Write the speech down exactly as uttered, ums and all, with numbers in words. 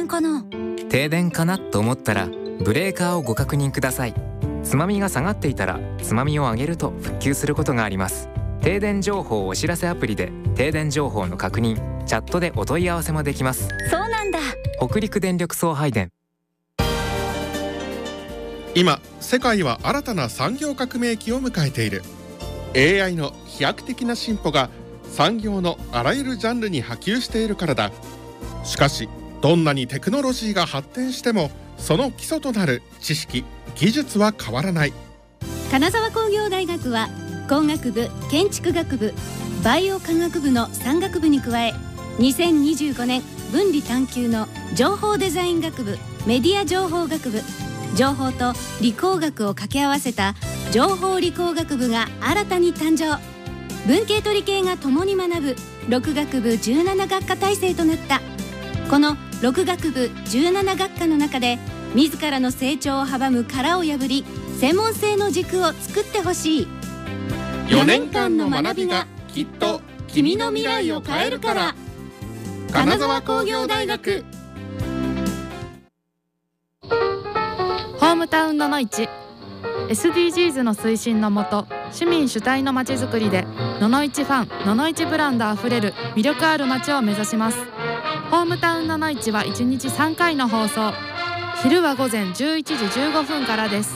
電かな？ 停電かなと思ったらブレーカーをご確認ください。つまみが下がっていたらつまみを上げると復旧することがあります。停電情報お知らせアプリで停電情報の確認、チャットでお問い合わせもできます。 そうなんだ。 北陸電力送配電。 今世界は新たな産業革命期を迎えている。 エーアイ の飛躍的な進歩が産業のあらゆるジャンルに波及しているからだ。しかしどんなにテクノロジーが発展してもその基礎となる知識・技術は変わらない。 金沢工業大学は工学部、建築学部、バイオ科学部のさん学部に加え、にせんにじゅうごねん分離探究の情報デザイン学部、メディア情報学部、情報と理工学を掛け合わせた情報理工学部が新たに誕生。文系と理系が共に学ぶろく学部じゅうなな学科体制となった。このろく学部じゅうなな学科の中で自らの成長を阻む殻を破り、専門性の軸を作ってほしい。 よねんかんの学びがきっと君の未来を変えるから。金沢工業大学。 ホームタウンののいち エスディージーズ の推進のもと、市民主体のまちづくりでののいちファン、ののいちブランドあふれる魅力ある街を目指します。ホームタウンののいちはいちにちさんかいの放送。昼は午前じゅういちじじゅうごふんからです。